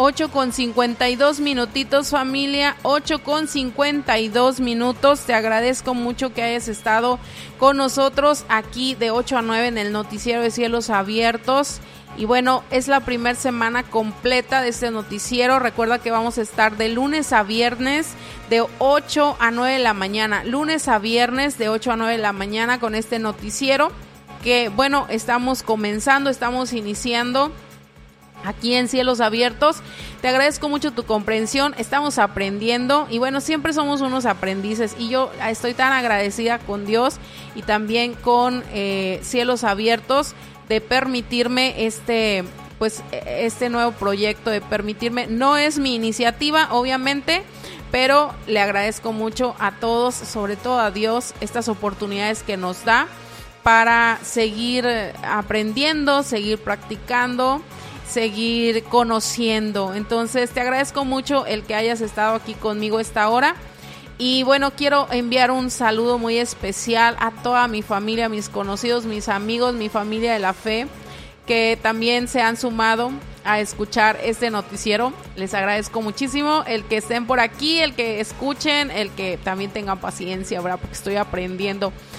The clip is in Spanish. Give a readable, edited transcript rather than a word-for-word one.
8:52 minutitos, familia, 8:52 minutos. Te agradezco mucho que hayas estado con nosotros aquí de 8 a 9 en el noticiero de Cielos Abiertos. Y bueno, es la primera semana completa de este noticiero. Recuerda que vamos a estar de lunes a viernes de 8 a 9 de la mañana. Lunes a viernes de 8 a 9 de la mañana con este noticiero que, bueno, estamos comenzando, estamos iniciando aquí en Cielos Abiertos. Te agradezco mucho tu comprensión, estamos aprendiendo y bueno, siempre somos unos aprendices y yo estoy tan agradecida con Dios y también con Cielos Abiertos de permitirme este nuevo proyecto, de permitirme, no es mi iniciativa obviamente, pero le agradezco mucho a todos, sobre todo a Dios, estas oportunidades que nos da para seguir aprendiendo, seguir practicando, seguir conociendo. Entonces te agradezco mucho el que hayas estado aquí conmigo esta hora. Y bueno, quiero enviar un saludo muy especial a toda mi familia, mis conocidos, mis amigos, mi familia de la fe, que también se han sumado a escuchar este noticiero. Les agradezco muchísimo el que estén por aquí, el que escuchen, el que también tengan paciencia, ¿verdad? Porque estoy aprendiendo.